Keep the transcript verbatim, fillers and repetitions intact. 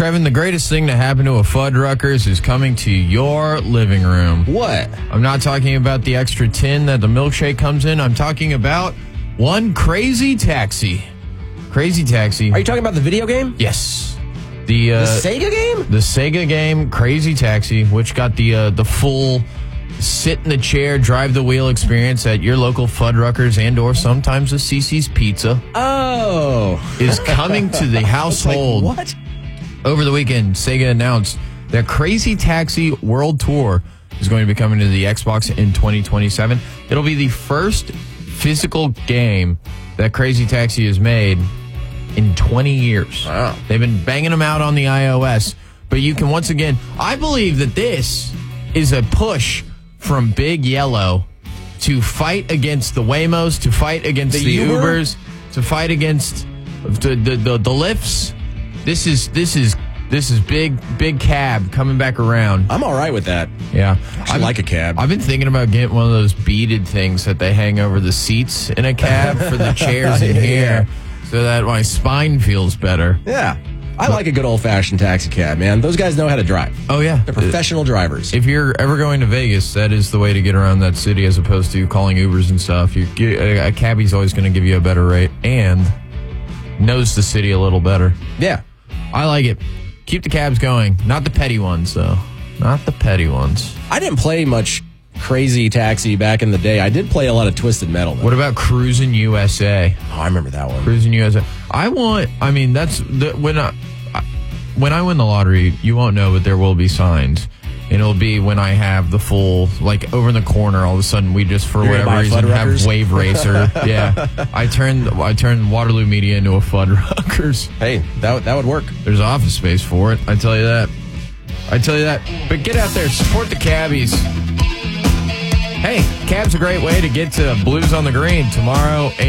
Trevin, the greatest thing to happen to a Fuddruckers is coming to your living room. What? I'm not talking about the extra tin that the milkshake comes in. I'm talking about one Crazy Taxi. Crazy Taxi. Are you talking about the video game? Yes. The, uh, the Sega game? The Sega game, Crazy Taxi, which got the uh, the full sit in the chair, drive the wheel experience at your local Fuddruckers and or sometimes a Cece's Pizza. Oh. Is coming to the household. Like, what? Over the weekend, Sega announced that Crazy Taxi World Tour is going to be coming to the Xbox in twenty twenty-seven. It'll be the first physical game that Crazy Taxi has made in twenty years. Wow. They've been banging them out on the iOS, but you can once again, I believe that this is a push from Big Yellow to fight against the Waymos, to fight against the, the Uber? Ubers, to fight against the the, the, the Lyfts. This is this is this is big big cab coming back around. I'm all right with that. Yeah, I like a cab. I've been thinking about getting one of those beaded things that they hang over the seats in a cab for the chairs in Yeah. here, so that my spine feels better. Yeah. I like a good old-fashioned taxi cab, man. Those guys know how to drive. Oh yeah, They're professional drivers. If you're ever going to Vegas, that is the way to get around that city, as opposed to calling Ubers and stuff. You get, a, a cabbie's always going to give you a better rate and knows the city a little better. Yeah. I like it. Keep the cabs going. Not the petty ones, though. Not the petty ones. I didn't play much Crazy Taxi back in the day. I did play a lot of Twisted Metal, though. What about Cruisin' U S A? Oh, I remember that one. Cruisin' U S A. I want, I mean, that's, the, when I, I, when I win the lottery, you won't know, but there will be signs. And it'll be when I have the full, like, over in the corner, all of a sudden, we just, for You're whatever gonna buy reason, have Fuddruckers? Wave Racer. Yeah. I turned, I turned Waterloo Media into a Fuddruckers. Hey, that, that would work. There's office space for it. I tell you that. I tell you that. But get out there, support the cabbies. Hey, cab's a great way to get to Blues on the Green tomorrow.